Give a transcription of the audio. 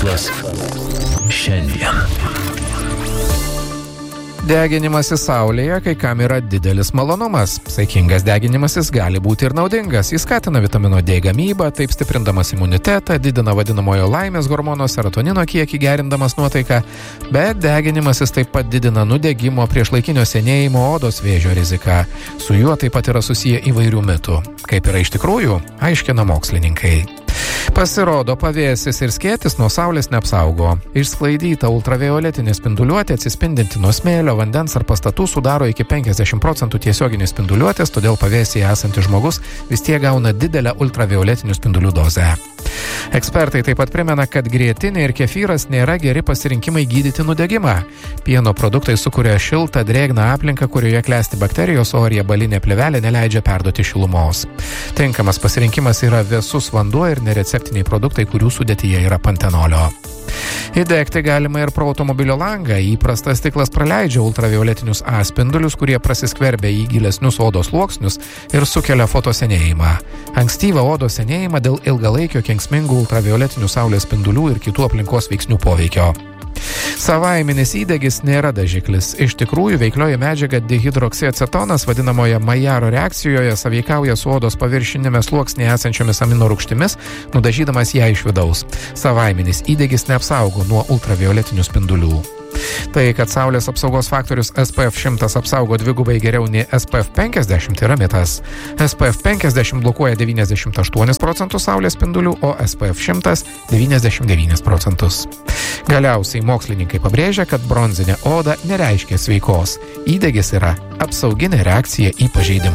Šiandien. Deginimasis saulėje kai kam yra didelis malonumas. Saikingas deginimasis gali būti ir naudingas. Jis skatina vitamino D gamybą, taip stiprindamas imunitetą, didina vadinamojo laimės hormono serotonino kiekį, gerindamas nuotaiką, bet deginimasis taip pat didina nudegimo, priešlaikinio senėjimo, odos vėžio riziką. Su juo taip pat yra susiję įvairių mitų. Kaip yra iš tikrųjų, aiškina mokslininkai. Pasirodo, pavėsis ir skėtis nuo saulės neapsaugo. Išsklaidyta ultravioletinė spinduliuotė atsispindinti nuo smėlio, vandens ar pastatų sudaro iki 50% tiesioginės spinduliuotės, todėl pavėsyje esantis žmogus vis tiek gauna didelę ultravioletinių spindulių dozę. Ekspertai taip pat primena, kad grietinė ir kefyras nėra geri pasirinkimai gydyti nudegimą. Pieno produktai sukuria šiltą, drėgną aplinką, kurioje klesti bakterijos, o riebalinė plėvelė neleidžia perduoti šilumos. Tinkamas pasirinkimas yra vėsus vanduo ir nereceptiniai produktai, kurių sudėtyje yra pantenolio. Įdegti galima ir pro automobilio langą. Įprastas stiklas praleidžia ultravioletinius A spindulius, kurie prasiskverbia į gilesnius odos sluoksnius ir sukelia fotosenėjimą. Ankstyvą odos senėjimą dėl ilgalaikio kenksmingų ultravioletinių saulės spindulių ir kitų aplinkos veiksnių poveikio. Savaiminis įdegis nėra dažiklis. Iš tikrųjų, veiklioji medžiaga dihidroksiacetonas vadinamoje Maillaro reakcijoje sąveikauja su odos paviršinėme sluoksnėje esančiomis amino rūgštimis, nudažydamas ją iš vidaus. Savaiminis įdegis neapsaugo nuo ultravioletinių spindulių. Tai, kad saulės apsaugos faktorius SPF 100 apsaugo dvigubai geriau nei SPF 50 yra mitas. SPF 50 blokuoja 98% saulės spindulių, o SPF 100 99%. Galiausiai mokslininkai pabrėžia, kad bronzinė oda nereiškia sveikos. Įdegis yra apsauginė reakcija į pažeidimą.